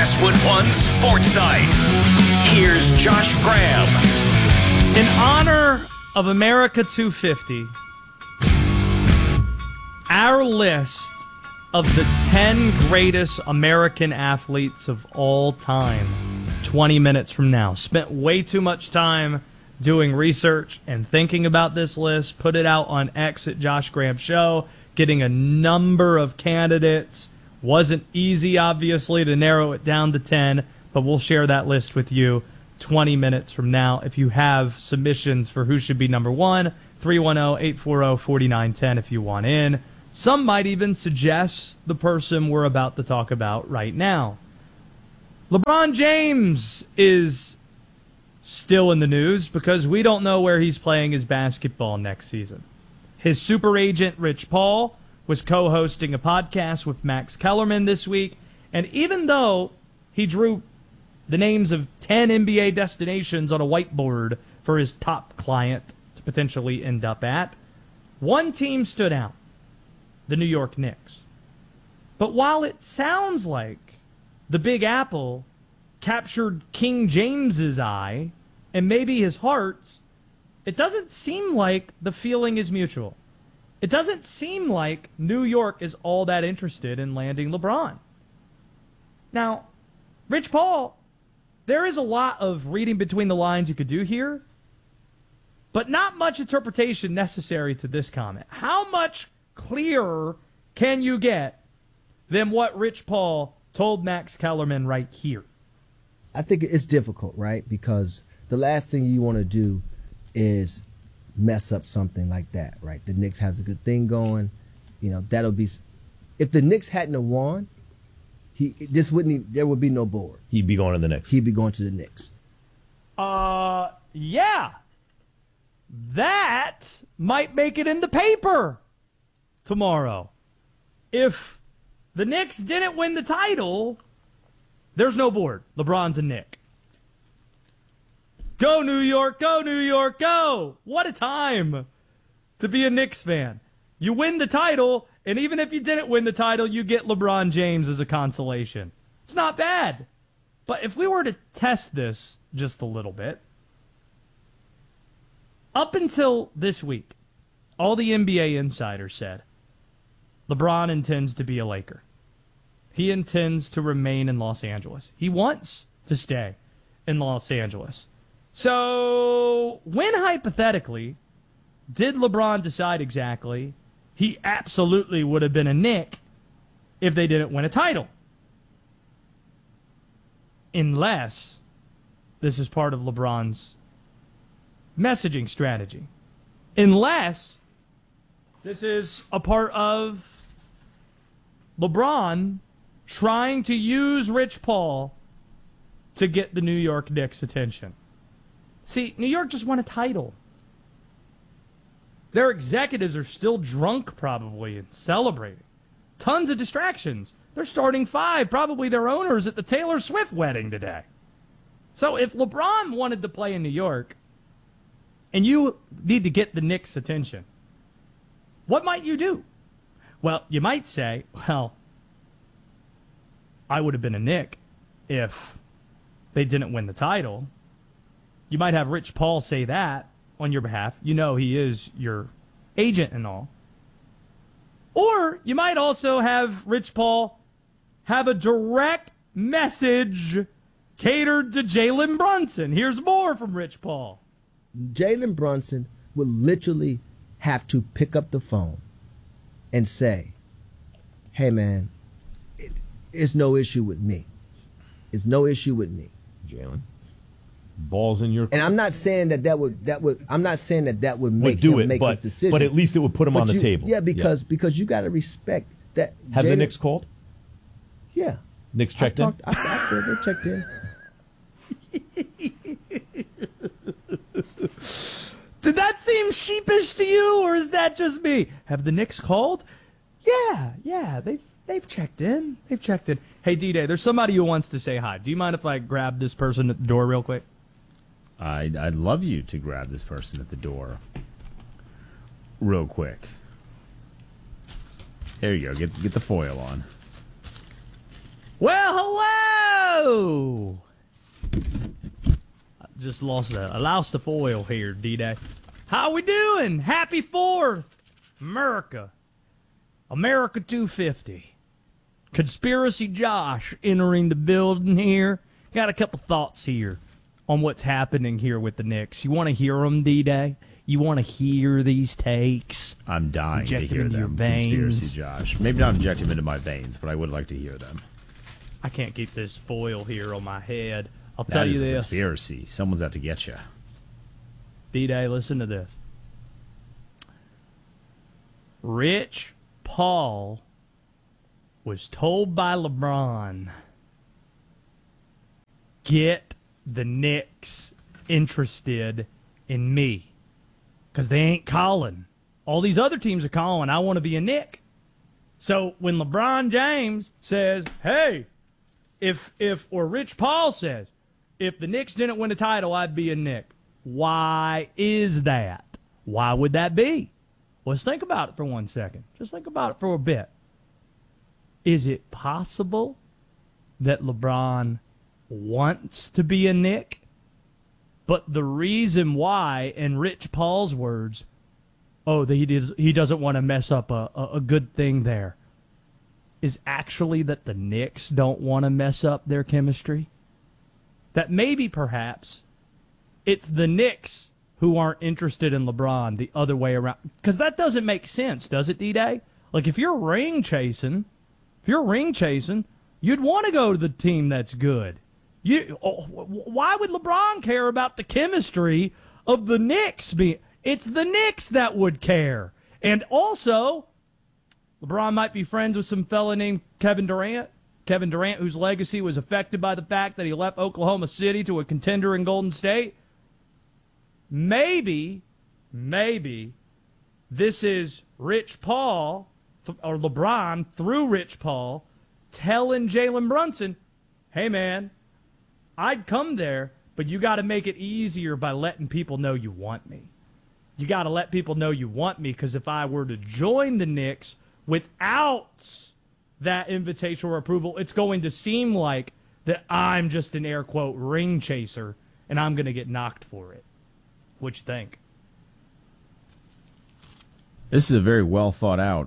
Westwood One Sports Night. Here's Josh Graham. In honor of America 250, our list of the 10 greatest American athletes of all time, 20 minutes from now. Spent way too much time doing research and thinking about this list. Put it out on X at Josh Graham Show, getting a number of candidates. Wasn't easy, obviously, to narrow it down to 10, but we'll share that list with you 20 minutes from now. If you have submissions for who should be number one, 310-840-4910 if you want in. Some might even suggest the person we're about to talk about right now. LeBron James is still in the news because we don't know where he's playing his basketball next season. His super agent, Rich Paul, was co-hosting a podcast with Max Kellerman this week, and even though he drew the names of 10 NBA destinations on a whiteboard for his top client to potentially end up at, one team stood out. The New York Knicks. But while it sounds like the Big Apple captured King James's eye and maybe his heart, it doesn't seem like the feeling is mutual. It doesn't seem like New York is all that interested in landing LeBron. Now, Rich Paul, there is a lot of reading between the lines you could do here, but not much interpretation necessary to this comment. How much clearer can you get than what Rich Paul told Max Kellerman right here? I think it's difficult, right? Because the last thing you want to do is mess up something like that, right? The Knicks has a good thing going. You know, that'll be... If the Knicks hadn't have won, there would be no board. He'd be going to the Knicks. He'd be going to the Knicks. Yeah. That might make it in the paper tomorrow. If the Knicks didn't win the title, there's no board. LeBron's a Knick. Go New York, go New York, go! What a time to be a Knicks fan. You win the title, and even if you didn't win the title, you get LeBron James as a consolation. It's not bad. But if we were to test this just a little bit, up until this week, all the NBA insiders said LeBron intends to be a Laker. He intends to remain in Los Angeles. He wants to stay in Los Angeles. So when hypothetically did LeBron decide exactly he absolutely would have been a Knick if they didn't win a title? Unless this is part of LeBron's messaging strategy. Unless this is a part of LeBron trying to use Rich Paul to get the New York Knicks' attention. See, New York just won a title. Their executives are still drunk, probably, and celebrating. Tons of distractions. They're starting five, probably their owners at the Taylor Swift wedding today. So if LeBron wanted to play in New York, and you need to get the Knicks' attention, what might you do? Well, you might say, well, I would have been a Knick if they didn't win the title. You might have Rich Paul say that on your behalf. You know he is your agent and all. Or you might also have Rich Paul have a direct message catered to Jalen Brunson. Here's more from Rich Paul. Jalen Brunson would literally have to pick up the phone and say, hey, man, it's no issue with me. It's no issue with me. Jalen, balls in your court. And I'm not saying that would make him make his decision. But at least it would put him on the table. Yeah, because you got to respect that. Have the Knicks called? Yeah. Knicks checked in? They checked in. Did that seem sheepish to you, or is that just me? Have the Knicks called? Yeah, they've checked in. They've checked in. Hey, D-Day, there's somebody who wants to say hi. Do you mind if I grab this person at the door real quick? I'd love you to grab this person at the door real quick. There you go. Get the foil on. Well, hello, just lost the foil here, D-Day. How we doing? Happy 4th, America. America 250. Conspiracy Josh entering the building here. Got a couple thoughts here on what's happening here with the Knicks. You want to hear them, D-Day? You want to hear these takes? I'm dying Inject to hear into your them. veins. Conspiracy Josh. Maybe not inject them into my veins, but I would like to hear them. I can't keep this foil here on my head. I'll That tell you is a this. conspiracy. Someone's out to get you. D-Day, listen to this. Rich Paul was told by LeBron, get the Knicks interested in me. Because they ain't calling. All these other teams are calling. I want to be a Knick. So when LeBron James says, hey, or Rich Paul says, if the Knicks didn't win a title, I'd be a Knick. Why is that? Why would that be? Let's think about it for 1 second. Just think about it for a bit. Is it possible that LeBron wants to be a Knick? But the reason why, in Rich Paul's words, he doesn't want to mess up a good thing there, is actually that the Knicks don't want to mess up their chemistry? That maybe, perhaps, it's the Knicks who aren't interested in LeBron the other way around. Because that doesn't make sense, does it, D-Day? Like, if you're ring chasing, you'd want to go to the team that's good. Why would LeBron care about the chemistry of the Knicks? It's the Knicks that would care. And also, LeBron might be friends with some fella named Kevin Durant. Kevin Durant, whose legacy was affected by the fact that he left Oklahoma City to a contender in Golden State. Maybe this is Rich Paul, or LeBron through Rich Paul, telling Jalen Brunson, hey, man, I'd come there, but you got to make it easier by letting people know you want me. You got to let people know you want me, because if I were to join the Knicks without that invitation or approval, it's going to seem like that I'm just an air quote ring chaser, and I'm going to get knocked for it. What you think? This is a very well thought out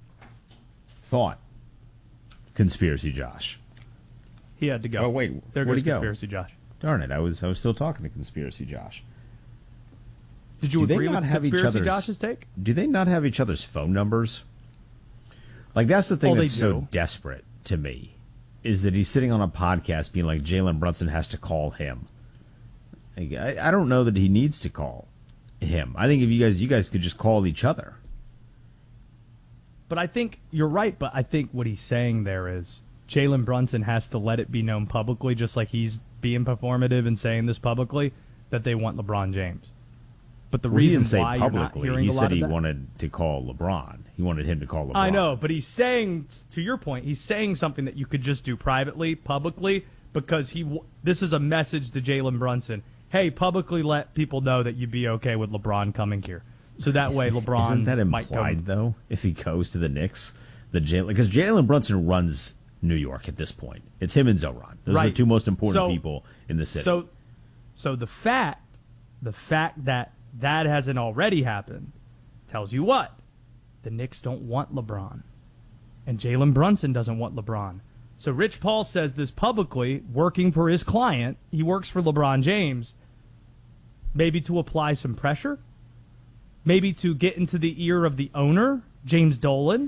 conspiracy, Josh. He had to go. Oh wait, there where'd goes he go? conspiracy, Josh. Darn it! I was still talking to conspiracy, Josh. Did you agree with conspiracy Josh's take? Do they not have each other's phone numbers? Like, that's the thing that's so desperate to me, is that he's sitting on a podcast being like, Jalen Brunson has to call him. Like, I don't know that he needs to call him. I think if you guys could just call each other. But I think you're right. But I think what he's saying there is Jalen Brunson has to let it be known publicly, just like he's being performative and saying this publicly, that they want LeBron James. But the reason why you're not hearing he a lot said he of that, wanted to call LeBron. He wanted him to call LeBron. I know, but he's saying, to your point, he's saying something that you could just do privately, publicly, because this is a message to Jalen Brunson. Hey, publicly let people know that you'd be okay with LeBron coming here. So that way LeBron Isn't that might implied, come. though, if he goes to the Knicks? Because Jalen Brunson runs New York at this point. It's him and Zoran. Those are the two most important people in the city. So the fact that hasn't already happened tells you what? The Knicks don't want LeBron. And Jalen Brunson doesn't want LeBron. So Rich Paul says this publicly, working for his client. He works for LeBron James. Maybe to apply some pressure? Maybe to get into the ear of the owner, James Dolan?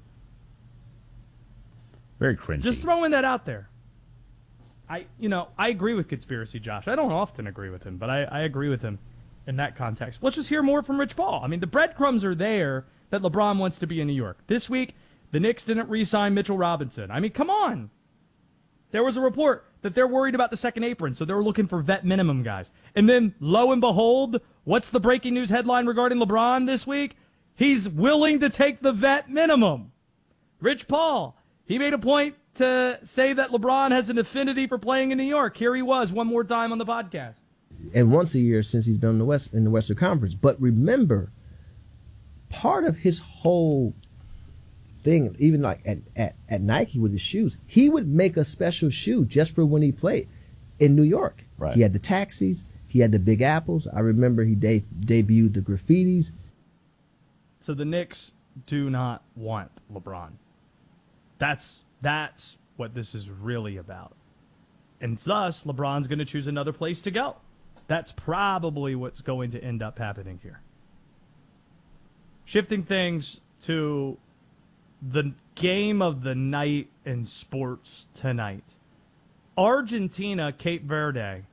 Very cringy. Just throwing that out there. I agree with Conspiracy Josh. I don't often agree with him, but I agree with him in that context. Let's just hear more from Rich Paul. I mean, the breadcrumbs are there that LeBron wants to be in New York. This week, the Knicks didn't re-sign Mitchell Robinson. I mean, come on. There was a report that they're worried about the second apron, so they're looking for vet minimum guys. And then, lo and behold, what's the breaking news headline regarding LeBron this week? He's willing to take the vet minimum. Rich Paul, he made a point to say that LeBron has an affinity for playing in New York. Here he was one more time on the podcast. And once a year since he's been in the Western Conference. But remember, part of his whole thing, even like at Nike with his shoes, he would make a special shoe just for when he played in New York. Right. He had the taxis. He had the Big Apples. I remember he debuted the Graffitis. So the Knicks do not want LeBron. That's what this is really about. And thus, LeBron's going to choose another place to go. That's probably what's going to end up happening here. Shifting things to the game of the night in sports tonight. Argentina, Cape Verde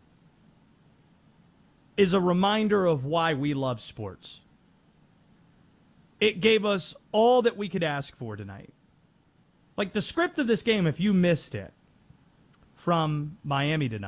is a reminder of why we love sports. It gave us all that we could ask for tonight. Like the script of this game, if you missed it from Miami tonight,